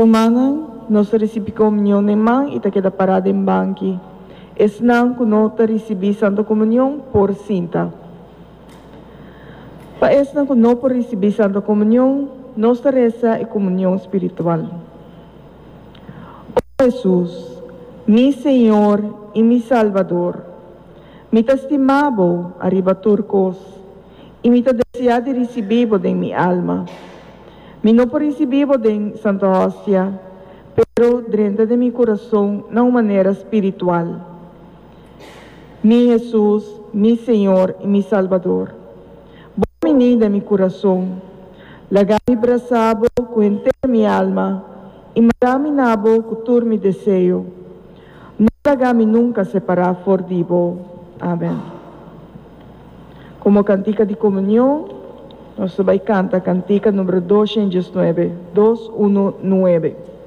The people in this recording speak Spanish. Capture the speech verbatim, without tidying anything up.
Kumangan, nos recibi komunyon naman itakeda parada em banki. Esnang kunota recebi Santa Comunhão por cinta. Paes na kuno por recebi Santa Comunhão, nossa reza e comunhão espiritual. Oh Jesus, mi Senhor e mi Salvador, mi testimabo arriba turcos, e mi te deseado recebibo de mi alma. Mi no por recebibo de Santa Hóstia, pero dentro de mi coração, na maneira espiritual. Mi Jesus, mi Senhor e mi Salvador, bom menino de mi coração, lagami brasabo com inteira mi alma, e marami nabo kutur mi desejo, não lagami nunca separar for dibo. Amém. Como cantica de comunhão, nós vai cantar cantica número doscientos nueve, doscientos diecinueve.